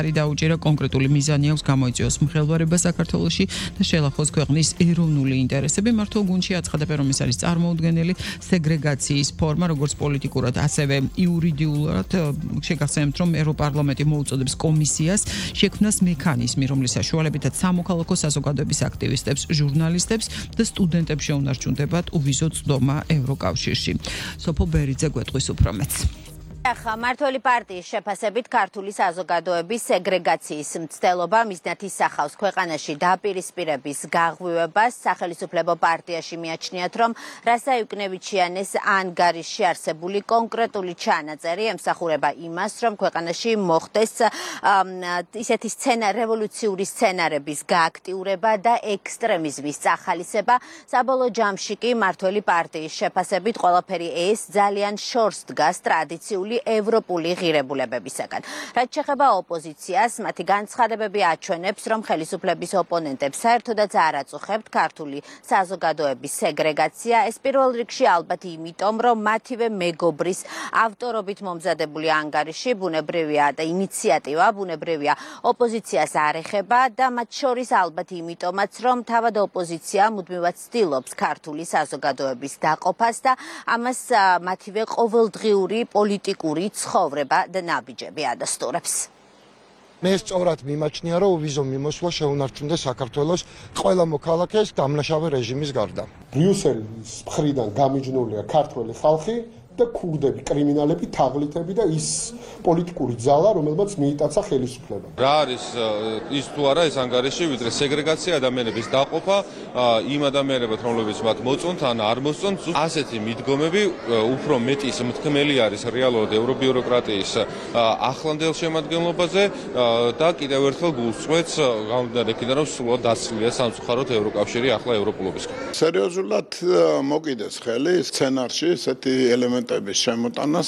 ხარი დაუჭირა, კონკრეტული მიზანი აქვს გამოიწვიოს მსხელვარება საქართველოში და შეელახოს ქვეყნის ეროვნული ინტერესები. მართლ გუნდში აცხადებენ, რომ ეს არის წარმოუდგენელი სეგრეგაციის ფორმა, როგორც პოლიტიკურად, ასევე იურიდიულად. შეგახსენებთ, რომ ევროპარლამენტი მოუწოდებს კომისიას შექმნას მექანიზმი, რომლის საშუალებითაც სამოქალაქო საზოგადოების აქტივისტებს, ჟურნალისტებს და სტუდენტებს შეუნარჩუნდებათ უვიზო წვდომა ევროკავშირში. სოფო ბერიძე გვეტყვის უფრო მეტს. ახლა მმართველი პარტიის შეფასებით ქართული საზოგადოების სეგრეგაციის მცდელობა მიზნად ისახავს ქვეყანაში დაპირისპირების გაღვივებას. სახელმწიფო პარტიაში მიაჩნიათ, რომ რასაიუკნევიჩიანეს ანგარიშში არსებული კონკრეტული ჩანაწერი ემსახურება იმას, რომ ქვეყანაში მოხდეს ისეთი რევოლუციური სცენარების გააქტიურება და ექსტრემიზმის წახალისება. საბოლოო ჯამში კი მმართველი პარტიის შეფასებით ყველაფერი ეს ძალიან შორს დგას ტრადიციული ევროპული ღირებულებებისაგან. რაც შეეხება ოპოზიციას, მათი განცხადებები აჩვენებს, რომ ხელისუფლების ოპონენტებს საერთოდაც არ აწუხებთ ქართული საზოგადოების სეგრეგაცია. ეს პირველ რიგში ალბათ იმიტომ, რომ მათივე მეგობრის ავტორობით მომზადებული ანგარიში ბუნებრივია და ინიციატივა ბუნებრივია ოპოზიციას არ ეხება და მათ შორის ალბათ იმიტომაც, რომ თავად ოპოზიცია მუდმივად ცდილობს ქართული საზოგადოების დაყოფას და ამას მათივე ყოველდღიური პოლიტიკური ცხოვრება და ნაბიჯები ადასტურებს. მე სწორად მიმაჩნია, რომ ვიზო მიმოსვლა შეუნარჩუნდეს საქართველოს ყველა მოქალაქეს დამნაშავე რეჟიმის გარდა. ბრიუსელის მხრიდან გამიჯნულია ქართველი ხალხი და ქურდები, კრიმინალები, თაღლითები და ის პოლიტიკური ძალა, რომელმაც მიიტაცა ხელისუფლება. რა არის ის თუ არა ეს ანგარიში, ვიდრე სეგრეგაცია, ადამიანების დაყოფა, იმ ადამიანებად, რომლებიც მათ მოწონთ ან არ მოსწონთ, ასეთი მიდგომები უფრო მეტის მთქმელი არის რეალურად ევრობიუროკრატიის ახლანდელ შემადგენლობაზე და კიდევ ერთხელ გულს წვეთს გამომდინარე იქიდან, რომ სულად დაცლილია სამწუხაროდ ევროკავშირი ახლა ევროპულობისგან. სერიოზულად მოკიდეს ხელი სცენარში ესეთი ელემენტების შემოტანას,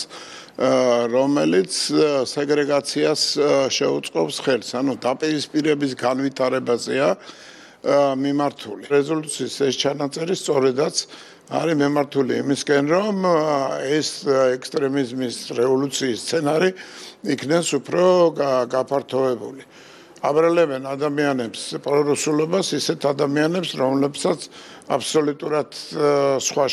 რომელიც სეგრეგაციას შეუწყობს ხელს, ანუ დაპირისპირების განვითარებაზეა მიმართული. რეზოლუციის ეს ჩანაწერი სწორედაც არის მიმართული იმისკენ, რომ ეს ექსტრემიზმის რევოლუციის სცენარი იქნეს უფრო გაფართოებული. აბრალებენ ადამიანებს პრორუსულობას, ისეთ ადამიანებს, რომლებსაც აბსოლუტურად სხვა